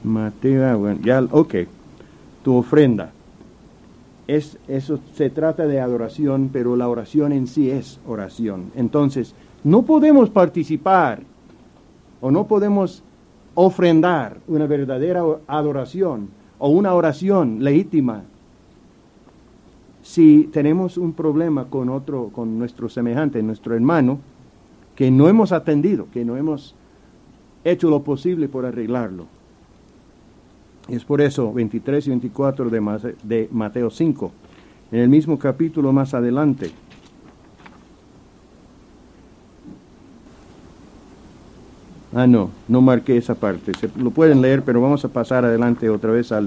Mateo, bueno, ya, ok. Tu ofrenda. Eso se trata de adoración, pero la oración en sí es oración. Entonces, no podemos participar o no podemos ofrendar una verdadera adoración o una oración legítima si tenemos un problema con nuestro semejante, nuestro hermano, que no hemos atendido, que no hemos hecho lo posible por arreglarlo. Es por eso 23 y 24 de Mateo 5, en el mismo capítulo más adelante. No marqué esa parte. Lo pueden leer, pero vamos a pasar adelante otra vez al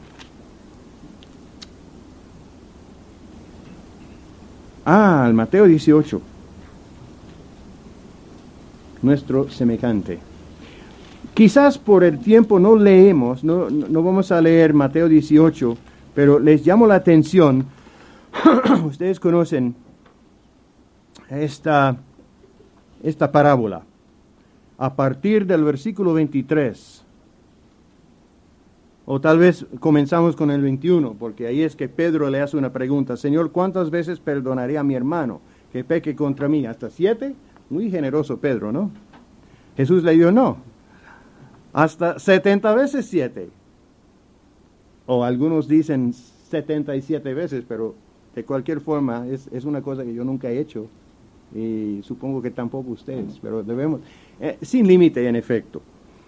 Mateo 18. Nuestro semejante. Quizás por el tiempo no leemos, no vamos a leer Mateo 18, pero les llamo la atención. Ustedes conocen esta parábola. A partir del versículo 23, o tal vez comenzamos con el 21, porque ahí es que Pedro le hace una pregunta: Señor, ¿cuántas veces perdonaré a mi hermano que peque contra mí? ¿Hasta 7? Muy generoso Pedro, ¿no? Jesús le dijo, no, hasta 70 veces 7. O algunos dicen 77 veces, pero de cualquier forma es una cosa que yo nunca he hecho. Y supongo que tampoco ustedes, pero debemos, sin límite en efecto.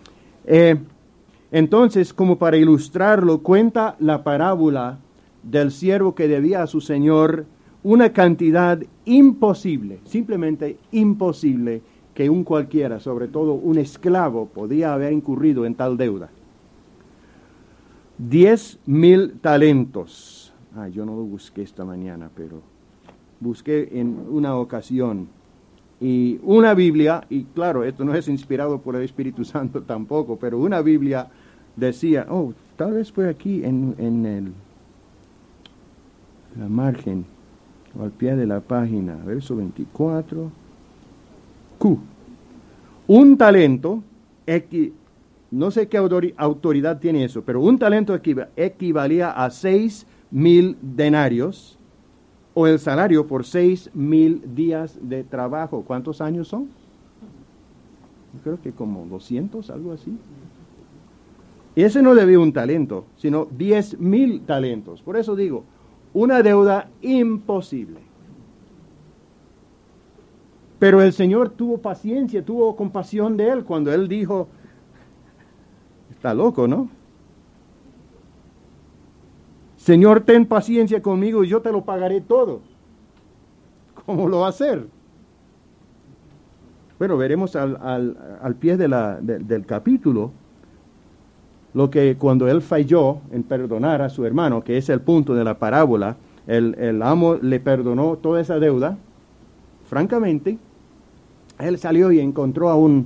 Entonces, como para ilustrarlo, cuenta la parábola del siervo que debía a su señor una cantidad imposible, simplemente imposible, que un cualquiera, sobre todo un esclavo, podía haber incurrido en tal deuda. 10,000 talentos. Yo no lo busqué esta mañana, pero busqué en una ocasión. Y una Biblia, y claro, esto no es inspirado por el Espíritu Santo tampoco, pero una Biblia decía, tal vez fue aquí en la margen, o al pie de la página, verso 24. Un talento, no sé qué autoridad tiene eso, pero un talento equivalía a 6,000 denarios, o el salario por 6,000 días de trabajo. ¿Cuántos años son? Yo creo que como 200, algo así. Y ese no debía un talento, sino 10,000 talentos. Por eso digo, una deuda imposible. Pero el Señor tuvo paciencia, tuvo compasión de él cuando él dijo, está loco, ¿no? Señor, ten paciencia conmigo y yo te lo pagaré todo. ¿Cómo lo va a hacer? Bueno, veremos al pie del capítulo lo que cuando él falló en perdonar a su hermano, que es el punto de la parábola, el amo le perdonó toda esa deuda. Francamente, él salió y encontró a un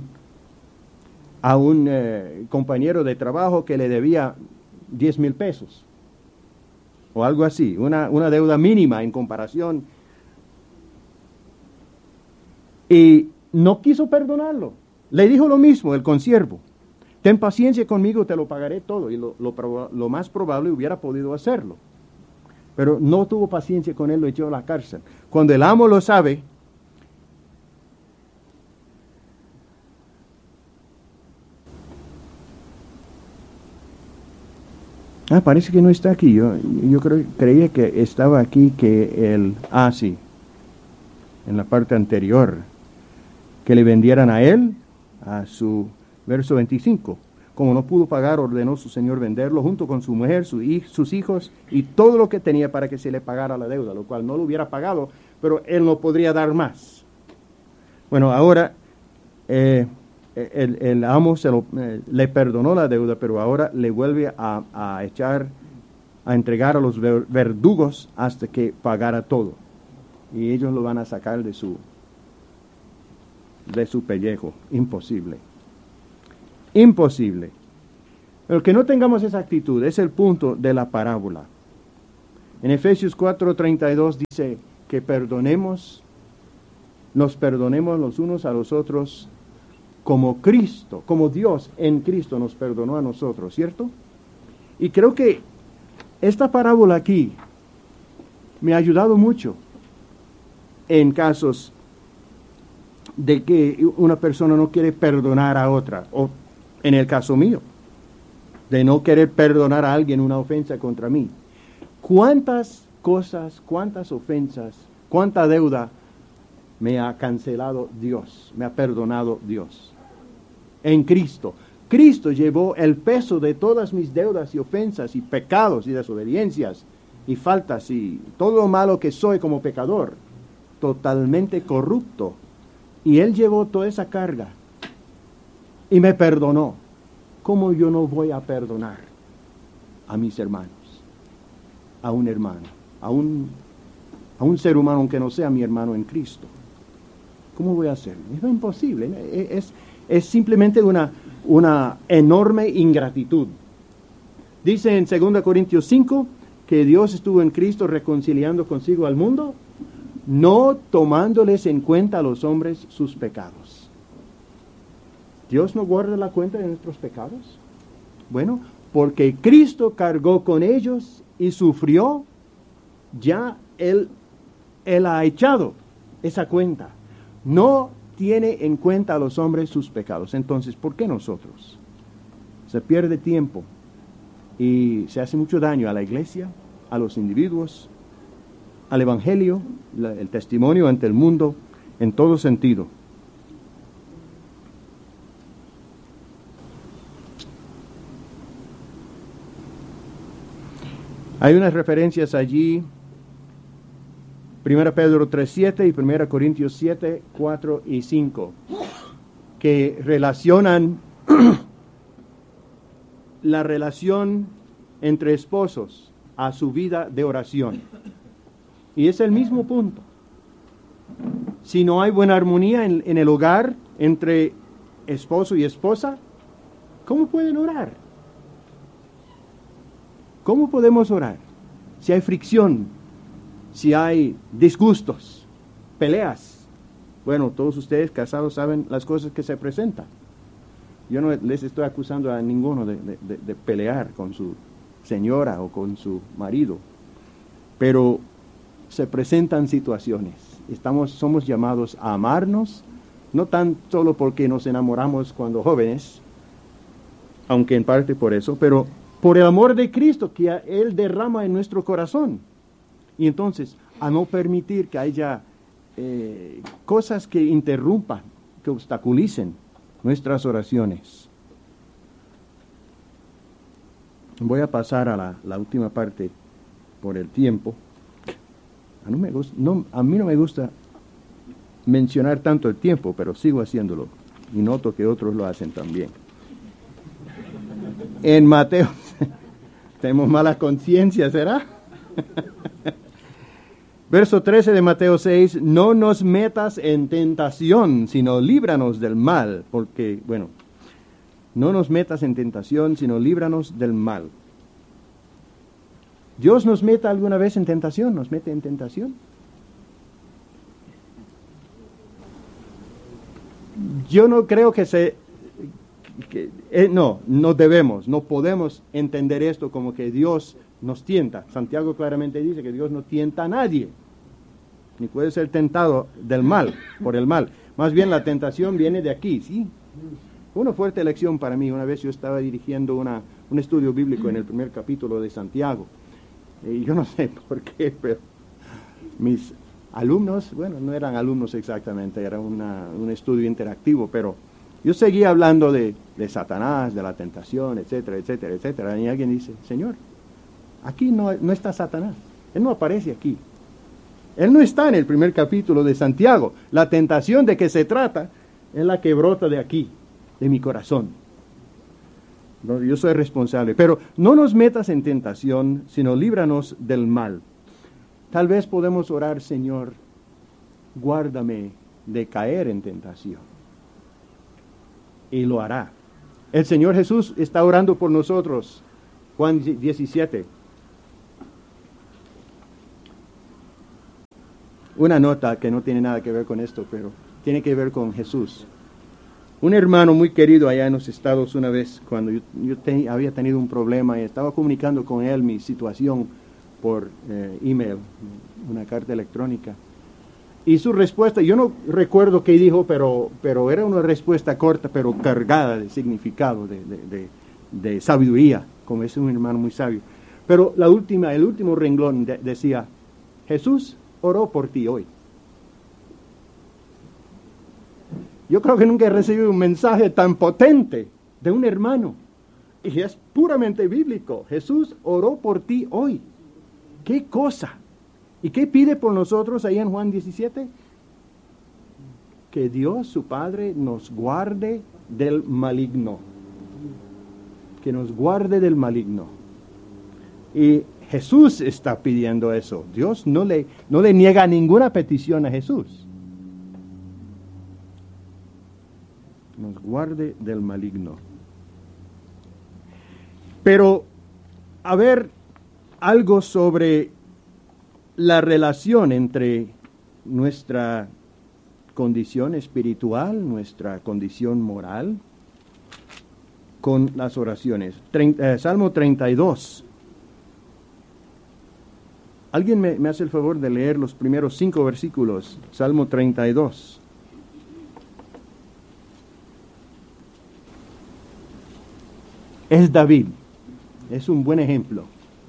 compañero de trabajo que le debía 10,000 pesos. O algo así, una deuda mínima en comparación. Y no quiso perdonarlo. Le dijo lo mismo el consiervo. Ten paciencia conmigo, te lo pagaré todo. Y lo más probable hubiera podido hacerlo. Pero no tuvo paciencia con él, lo echó a la cárcel. Cuando el amo lo sabe, parece que no está aquí. Yo creía que estaba aquí, sí, en la parte anterior, que le vendieran a él, a su verso 25. Como no pudo pagar, ordenó su señor venderlo junto con su mujer, sus hijos y todo lo que tenía para que se le pagara la deuda, lo cual no lo hubiera pagado, pero él no podría dar más. Bueno, ahora el amo le perdonó la deuda, pero ahora le vuelve a entregar a los verdugos hasta que pagara todo. Y ellos lo van a sacar de su pellejo. Imposible. Imposible. El que no tengamos esa actitud es el punto de la parábola. En Efesios 4:32 dice que nos perdonemos los unos a los otros como Cristo, como Dios en Cristo nos perdonó a nosotros, ¿cierto? Y creo que esta parábola aquí me ha ayudado mucho en casos de que una persona no quiere perdonar a otra, o en el caso mío, de no querer perdonar a alguien una ofensa contra mí. ¿Cuántas cosas, cuántas ofensas, cuánta deuda me ha cancelado Dios, me ha perdonado Dios? En Cristo. Cristo llevó el peso de todas mis deudas y ofensas y pecados y desobediencias y faltas y todo lo malo que soy como pecador, totalmente corrupto. Y Él llevó toda esa carga y me perdonó. ¿Cómo yo no voy a perdonar a mis hermanos? A un hermano, a un ser humano aunque no sea mi hermano en Cristo. ¿Cómo voy a hacerlo? Es imposible. Es simplemente una enorme ingratitud. Dice en 2 Corintios 5 que Dios estuvo en Cristo reconciliando consigo al mundo, no tomándoles en cuenta a los hombres sus pecados. ¿Dios no guarda la cuenta de nuestros pecados? Bueno, porque Cristo cargó con ellos y sufrió, ya Él ha echado esa cuenta. No tiene en cuenta a los hombres sus pecados. Entonces, ¿por qué nosotros? Se pierde tiempo y se hace mucho daño a la iglesia, a los individuos, al evangelio, el testimonio ante el mundo, en todo sentido. Hay unas referencias allí, 1 Pedro 3:7 y 1 Corintios 7:4 y 5, que relacionan la relación entre esposos a su vida de oración. Y es el mismo punto. Si no hay buena armonía en el hogar entre esposo y esposa, ¿cómo pueden orar? ¿Cómo podemos orar? Si hay fricción, si hay disgustos, peleas. Bueno, todos ustedes casados saben las cosas que se presentan. Yo no les estoy acusando a ninguno de pelear con su señora o con su marido, pero se presentan situaciones. Somos llamados a amarnos, no tan solo porque nos enamoramos cuando jóvenes, aunque en parte por eso, pero por el amor de Cristo que Él derrama en nuestro corazón. Y entonces, a no permitir que haya cosas que interrumpan, que obstaculicen nuestras oraciones. Voy a pasar a la última parte por el tiempo. A mí no me gusta mencionar tanto el tiempo, pero sigo haciéndolo. Y noto que otros lo hacen también. En Mateo, tenemos mala conciencia, ¿será? Verso 13 de Mateo 6, no nos metas en tentación, sino líbranos del mal, porque, bueno, no nos metas en tentación, sino líbranos del mal. ¿Dios nos meta alguna vez en tentación? ¿Nos mete en tentación? Yo no creo no podemos entender esto como que Dios nos tienta. Santiago claramente dice que Dios no tienta a nadie, ni puede ser tentado del mal, por el mal. Más bien la tentación viene de aquí, ¿sí? Una fuerte lección para mí. Una vez yo estaba dirigiendo un estudio bíblico en el primer capítulo de Santiago. Y yo no sé por qué, pero mis alumnos, bueno, no eran alumnos exactamente, era un estudio interactivo, pero yo seguía hablando de Satanás, de la tentación, etcétera, etcétera, etcétera. Y alguien dice, Señor, aquí no está Satanás, Él no aparece aquí. Él no está en el primer capítulo de Santiago. La tentación de que se trata es la que brota de aquí, de mi corazón. No, yo soy responsable, pero no nos metas en tentación, sino líbranos del mal. Tal vez podemos orar, Señor, guárdame de caer en tentación. Y lo hará. El Señor Jesús está orando por nosotros. Juan 17. Una nota que no tiene nada que ver con esto, pero tiene que ver con Jesús. Un hermano muy querido allá en los Estados una vez, cuando había tenido un problema y estaba comunicando con él mi situación por email, una carta electrónica. Y su respuesta, yo no recuerdo qué dijo, pero era una respuesta corta, pero cargada de significado, de sabiduría, como es un hermano muy sabio. Pero el último renglón decía, Jesús oró por ti hoy. Yo creo que nunca he recibido un mensaje tan potente de un hermano. Y es puramente bíblico. Jesús oró por ti hoy. ¿Qué cosa? ¿Y qué pide por nosotros ahí en Juan 17? Que Dios, su Padre, nos guarde del maligno. Que nos guarde del maligno. Y Jesús está pidiendo eso. Dios no le niega ninguna petición a Jesús. Nos guarde del maligno. Pero, a ver, algo sobre la relación entre nuestra condición espiritual, nuestra condición moral, con las oraciones. Salmo 32. ¿Alguien me hace el favor de leer los primeros 5 versículos? Salmo 32. Es David. Es un buen ejemplo.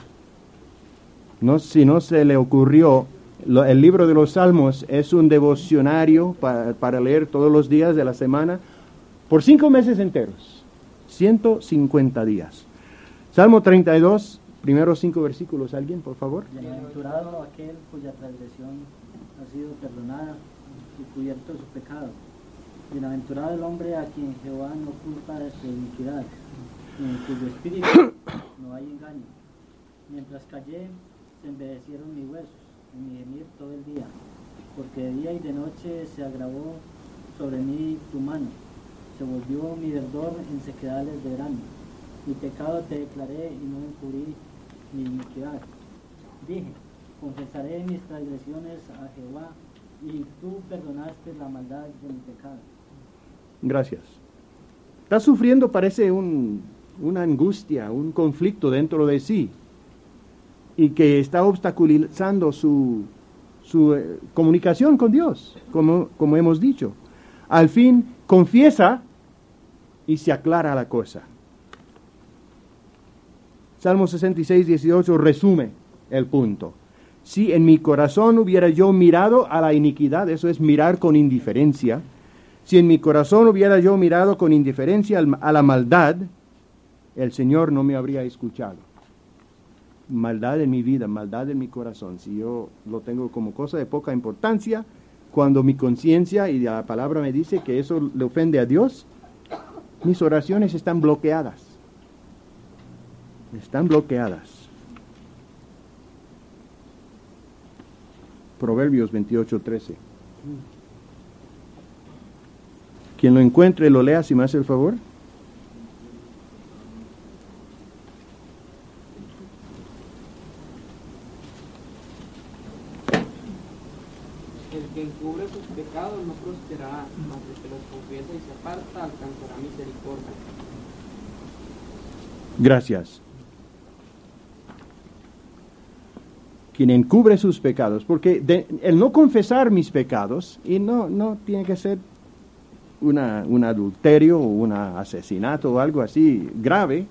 Si no se le ocurrió, el libro de los Salmos es un devocionario para leer todos los días de la semana por 5 meses enteros. 150 días. Salmo 32, primeros 5 versículos. ¿Alguien, por favor? Bienaventurado aquel cuya transgresión ha sido perdonada y cubierto su pecado. Bienaventurado el hombre a quien Jehová no culpa de su iniquidad, en cuyo espíritu no hay engaño. Mientras callé, se envejecieron mis huesos, en mi gemir todo el día, porque de día y de noche se agravó sobre mí tu mano, se volvió mi verdor en sequedales de verano. Mi pecado te declaré y no encubrí mi iniquidad. Dije, confesaré mis transgresiones a Jehová, y tú perdonaste la maldad de mi pecado. Gracias. Está sufriendo, parece, una angustia, un conflicto dentro de sí, y que está obstaculizando su comunicación con Dios, como hemos dicho. Al fin, confiesa y se aclara la cosa. Salmo 66, 18 resume el punto. Si en mi corazón hubiera yo mirado a la iniquidad, eso es mirar con indiferencia, si en mi corazón hubiera yo mirado con indiferencia a la maldad, el Señor no me habría escuchado. Maldad en mi vida, maldad en mi corazón. Si yo lo tengo como cosa de poca importancia, cuando mi conciencia y la palabra me dice que eso le ofende a Dios, mis oraciones están bloqueadas. Están bloqueadas. Proverbios 28:13. Quien lo encuentre, lo lea si me hace el favor. El que encubre sus pecados no prosperará, mas el que los confiesa y se aparta alcanzará misericordia. Gracias. Quien encubre sus pecados, porque el no confesar mis pecados, y no tiene que ser un adulterio o un asesinato o algo así grave,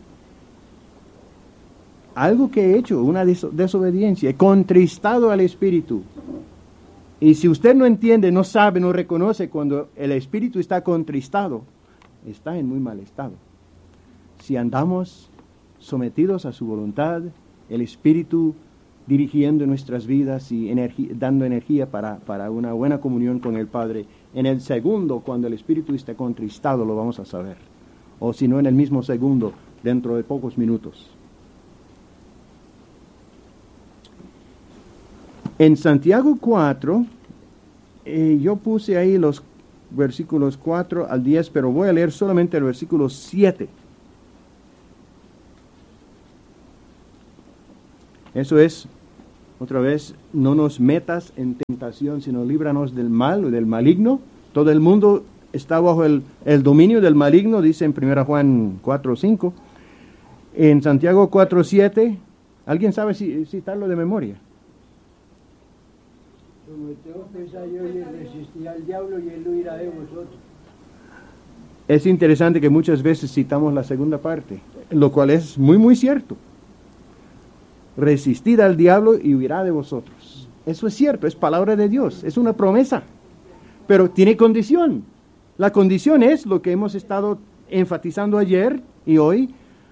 algo que he hecho, una desobediencia, he contristado al Espíritu. Y si usted no entiende, no sabe, no reconoce cuando el Espíritu está contristado, está en muy mal estado. Si andamos sometidos a su voluntad, el Espíritu dirigiendo nuestras vidas y dando energía para una buena comunión con el Padre, en el segundo, cuando el Espíritu esté contristado, lo vamos a saber. O si no, en el mismo segundo, dentro de pocos minutos. En Santiago 4, yo puse ahí los versículos 4 al 10, pero voy a leer solamente el versículo 7. Eso es, otra vez, no nos metas en tentación, sino líbranos del mal o del maligno. Todo el mundo está bajo el dominio del maligno, dice en 1 Juan 4:5. En Santiago 4:7, ¿alguien sabe citarlo de memoria? Someteos pues a Dios y resistid al diablo y él huirá de vosotros. Es interesante que muchas veces citamos la segunda parte, lo cual es muy, muy cierto. Resistid al diablo y huirá de vosotros. Eso es cierto, es palabra de Dios, es una promesa. Pero tiene condición. La condición es lo que hemos estado enfatizando ayer y hoy.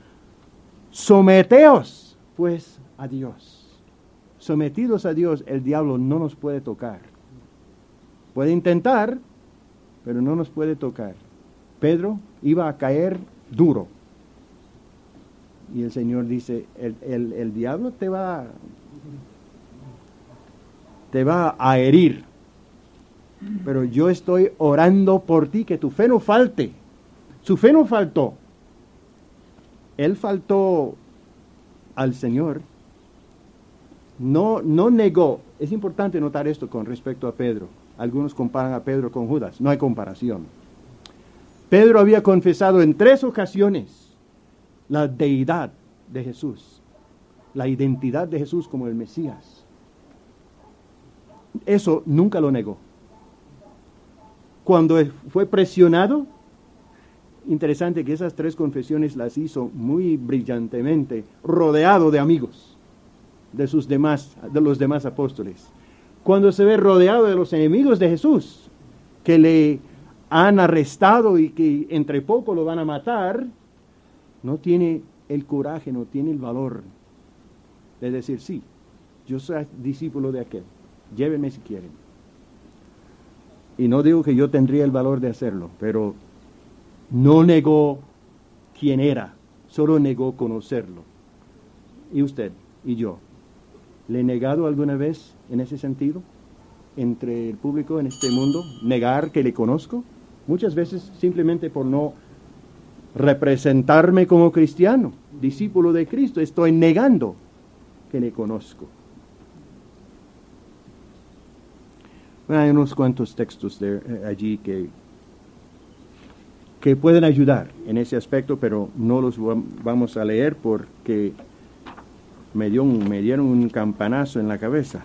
Someteos, pues, a Dios. Sometidos a Dios, el diablo no nos puede tocar. Puede intentar, pero no nos puede tocar. Pedro iba a caer duro. Y el Señor dice, el diablo te va a herir. Pero yo estoy orando por ti, que tu fe no falte. Su fe no faltó. Él faltó al Señor. No negó. Es importante notar esto con respecto a Pedro. Algunos comparan a Pedro con Judas. No hay comparación. Pedro había confesado en 3 ocasiones la deidad de Jesús, la identidad de Jesús como el Mesías. Eso nunca lo negó. Cuando fue presionado, interesante que esas 3 confesiones las hizo muy brillantemente, rodeado de amigos de los demás apóstoles. Cuando se ve rodeado de los enemigos de Jesús, que le han arrestado y que entre poco lo van a matar, no tiene el coraje, no tiene el valor de decir, sí, yo soy discípulo de aquel, llévenme si quieren. Y no digo que yo tendría el valor de hacerlo, pero no negó quién era, solo negó conocerlo. ¿Y usted y yo? ¿Le he negado alguna vez en ese sentido? Entre el público en este mundo, negar que le conozco. Muchas veces simplemente por no representarme como cristiano, discípulo de Cristo, estoy negando que le conozco. Bueno, hay unos cuantos textos allí que pueden ayudar en ese aspecto, pero no los vamos a leer porque me dieron un campanazo en la cabeza.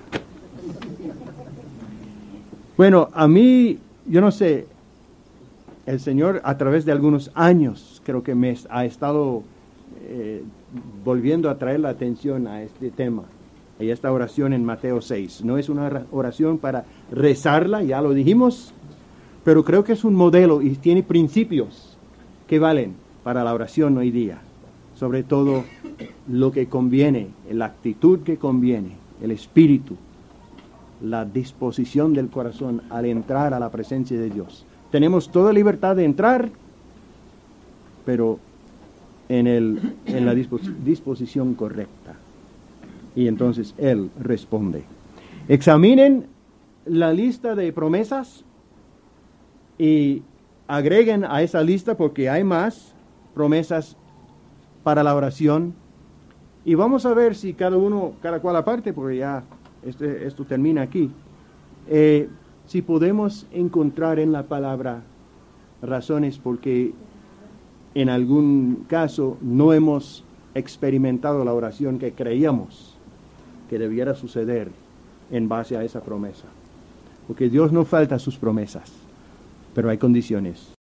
Bueno, a mí, yo no sé, el Señor a través de algunos años creo que me ha estado volviendo a traer la atención a este tema. Y esta oración en Mateo 6. No es una oración para rezarla, ya lo dijimos, pero creo que es un modelo y tiene principios que valen para la oración hoy día. Sobre todo lo que conviene, la actitud que conviene, el espíritu, la disposición del corazón al entrar a la presencia de Dios. Tenemos toda libertad de entrar, pero en la disposición correcta. Y entonces Él responde. Examinen la lista de promesas y agreguen a esa lista, porque hay más promesas para la oración. Y vamos a ver si cada cual aparte, porque ya esto termina aquí, si podemos encontrar en la palabra razones porque en algún caso no hemos experimentado la oración que creíamos que debiera suceder en base a esa promesa. Porque Dios no falta a sus promesas, pero hay condiciones.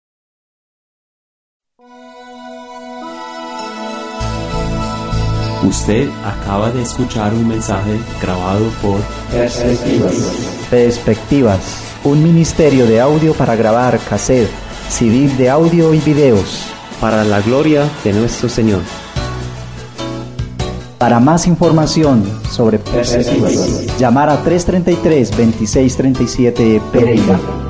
Usted acaba de escuchar un mensaje grabado por Perspectivas, un ministerio de audio para grabar cassette, CD de audio y videos. para la gloria de nuestro Señor. Para más información sobre Perspectivas, llamar a 333-2637 Pereira.